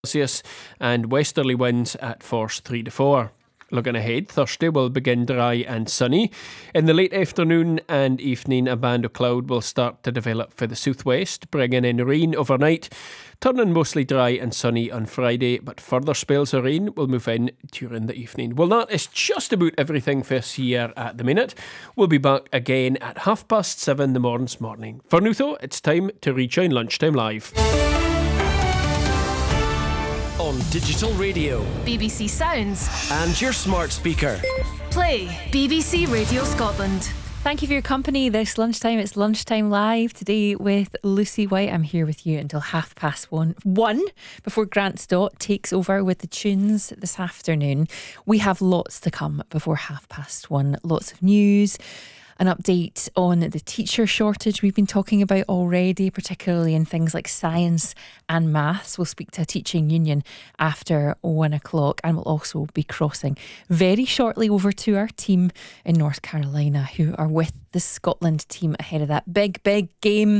Celsius, and westerly winds at force 3 to 4. Looking ahead, Thursday will begin dry and sunny. In the late afternoon and evening, a band of cloud will start to develop for the southwest, bringing in rain overnight, turning mostly dry and sunny on Friday, but further spells of rain will move in during the evening. Well, that is just about everything for us here at the minute. We'll be back again at 7:30 the morning. For now, though, it's time to rejoin Lunchtime Live. On digital radio, BBC Sounds, and your smart speaker. Play BBC Radio Scotland. Thank you for your company this lunchtime. It's Lunchtime Live today with Lucy White. I'm here with you until 1:30 before Grant Stott takes over with the tunes this afternoon. We have lots to come before 1:30. Lots of news. An update on the teacher shortage we've been talking about already, particularly in things like science and maths. We'll speak to a teaching union after 1 o'clock, and we'll also be crossing very shortly over to our team in North Carolina who are with the Scotland team ahead of that big game